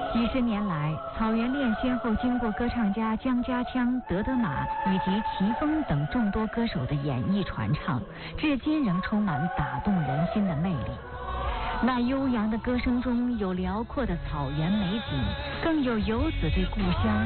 几十年来，草原恋先后经过歌唱家姜家枪、德德玛以及齐峰等众多歌手的演绎传唱，至今仍充满打动人心的魅力。那悠扬的歌声中有辽阔的草原美景，更有游子对故乡